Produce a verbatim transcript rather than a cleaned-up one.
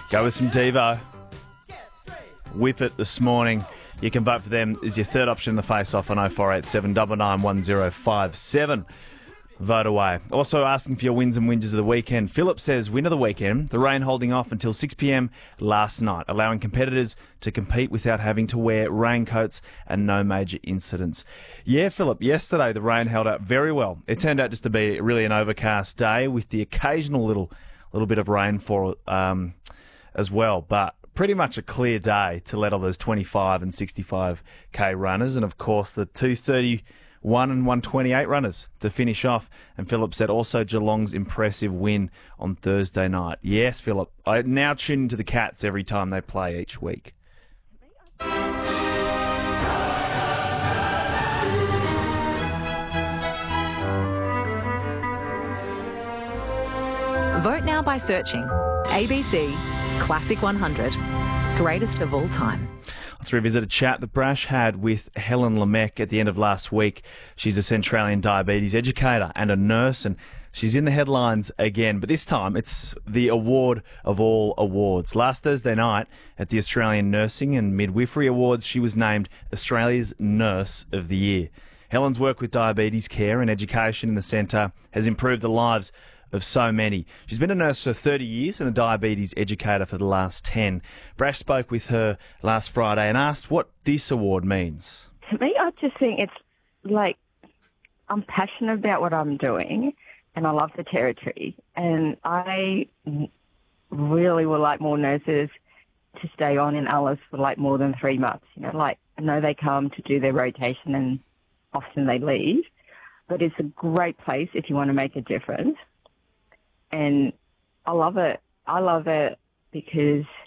Go with some Devo. Whip it this morning. You can vote for them as your third option in the face-off on oh four eight seven, nine nine one oh five seven. Vote away. Also asking for your wins and whinges of the weekend. Philip says, win of the weekend, the rain holding off until six p.m. last night, allowing competitors to compete without having to wear raincoats and no major incidents. Yeah, Philip, yesterday the rain held up very well. It turned out just to be really an overcast day with the occasional little little bit of rainfall um, as well, but pretty much a clear day to let all those twenty-five and sixty-five k runners, and of course the two thirty-one and one twenty-eight runners to finish off. And Philip said also Geelong's impressive win on Thursday night. Yes, Philip, I now tune into the Cats every time they play each week. Vote now by searching A B C Classic one hundred, greatest of all time. Let's revisit a chat that Brash had with Helen Lemec at the end of last week. She's a Centralian diabetes educator and a nurse, and she's in the headlines again, but this time it's the award of all awards. Last Thursday night at the Australian Nursing and Midwifery Awards, she was named Australia's Nurse of the Year. Helen's work with diabetes care and education in the centre has improved the lives of so many. She's been a nurse for thirty years and a diabetes educator for the last ten. Brash spoke with her last Friday and asked what this award means. To me, I just think it's like I'm passionate about what I'm doing and I love the territory. And I really would like more nurses to stay on in Alice for like more than three months. You know, like I know they come to do their rotation and often they leave, but it's a great place if you want to make a difference. And I love it. I love it because